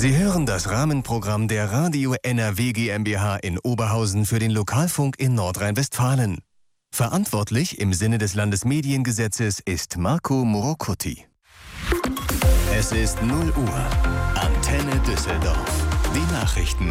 Sie hören das Rahmenprogramm der Radio NRW GmbH in Oberhausen für den Lokalfunk in Nordrhein-Westfalen. Verantwortlich im Sinne des Landesmediengesetzes ist Marco Morocuti. Es ist 0 Uhr. Antenne Düsseldorf. Die Nachrichten.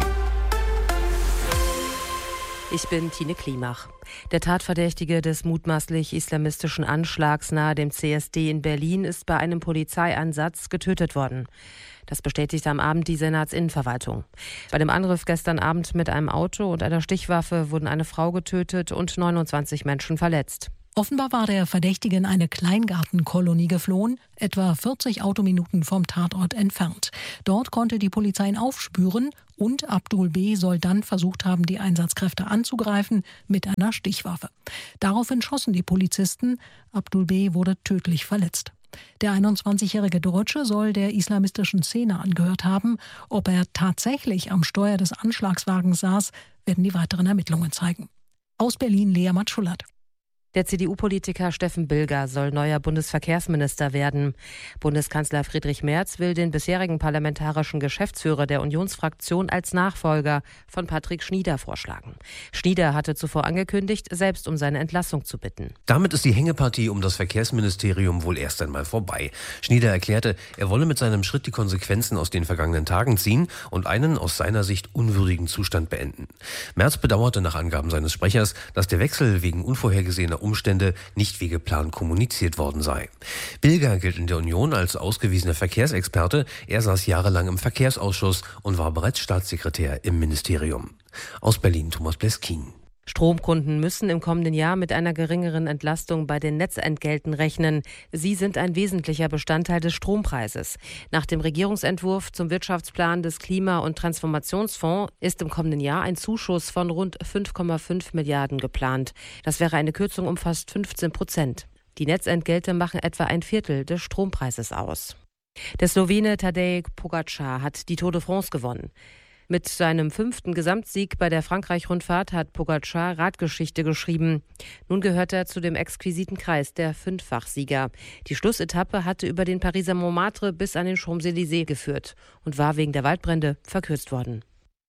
Ich bin Tine Klimach. Der Tatverdächtige des mutmaßlich islamistischen Anschlags nahe dem CSD in Berlin ist bei einem Polizeieinsatz getötet worden. Das bestätigte am Abend die Senatsinnenverwaltung. Bei dem Angriff gestern Abend mit einem Auto und einer Stichwaffe wurden eine Frau getötet und 29 Menschen verletzt. Offenbar war der Verdächtige in eine Kleingartenkolonie geflohen, etwa 40 Autominuten vom Tatort entfernt. Dort konnte die Polizei ihn aufspüren und Abdul B. soll dann versucht haben, die Einsatzkräfte anzugreifen mit einer Stichwaffe. Daraufhin schossen die Polizisten. Abdul B. wurde tödlich verletzt. Der 21-jährige Deutsche soll der islamistischen Szene angehört haben. Ob er tatsächlich am Steuer des Anschlagswagens saß, werden die weiteren Ermittlungen zeigen. Aus Berlin Lea Matschulat. Der CDU-Politiker Steffen Bilger soll neuer Bundesverkehrsminister werden. Bundeskanzler Friedrich Merz will den bisherigen parlamentarischen Geschäftsführer der Unionsfraktion als Nachfolger von Patrick Schnieder vorschlagen. Schnieder hatte zuvor angekündigt, selbst um seine Entlassung zu bitten. Damit ist die Hängepartie um das Verkehrsministerium wohl erst einmal vorbei. Schnieder erklärte, er wolle mit seinem Schritt die Konsequenzen aus den vergangenen Tagen ziehen und einen aus seiner Sicht unwürdigen Zustand beenden. Merz bedauerte nach Angaben seines Sprechers, dass der Wechsel wegen unvorhergesehener Umstände nicht wie geplant kommuniziert worden sei. Bilger gilt in der Union als ausgewiesener Verkehrsexperte. Er saß jahrelang im Verkehrsausschuss und war bereits Staatssekretär im Ministerium. Aus Berlin Thomas Bleskin. Stromkunden müssen im kommenden Jahr mit einer geringeren Entlastung bei den Netzentgelten rechnen. Sie sind ein wesentlicher Bestandteil des Strompreises. Nach dem Regierungsentwurf zum Wirtschaftsplan des Klima- und Transformationsfonds ist im kommenden Jahr ein Zuschuss von rund 5,5 Milliarden geplant. Das wäre eine Kürzung um fast 15%. Die Netzentgelte machen etwa ein Viertel des Strompreises aus. Der Slowene Tadej Pogačar hat die Tour de France gewonnen. Mit seinem 5. Gesamtsieg bei der Frankreich-Rundfahrt hat Pogačar Radgeschichte geschrieben. Nun gehört er zu dem exquisiten Kreis der 5-fach-Sieger. Die Schlussetappe hatte über den Pariser Montmartre bis an den Champs-Élysées geführt und war wegen der Waldbrände verkürzt worden.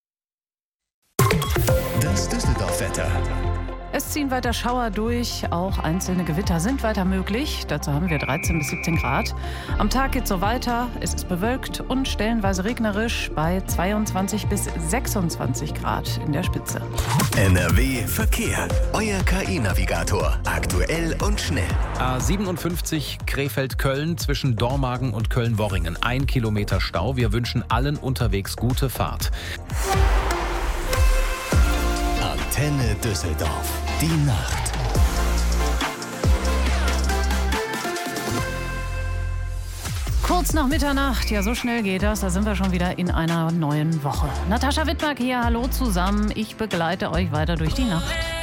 Das Düsseldorf-Wetter. Es ziehen weiter Schauer durch, auch einzelne Gewitter sind weiter möglich. Dazu haben wir 13 bis 17 Grad. Am Tag geht es so weiter, es ist bewölkt und stellenweise regnerisch bei 22 bis 26 Grad in der Spitze. NRW Verkehr. Euer KI-Navigator. Aktuell und schnell. A57 Krefeld-Köln zwischen Dormagen und Köln-Worringen. 1 Kilometer Stau. Wir wünschen allen unterwegs gute Fahrt. Antenne Düsseldorf. Die Nacht. Kurz nach Mitternacht, ja so schnell geht das, da sind wir schon wieder in einer neuen Woche. Natascha Wittmark hier, hallo zusammen, ich begleite euch weiter durch die Nacht.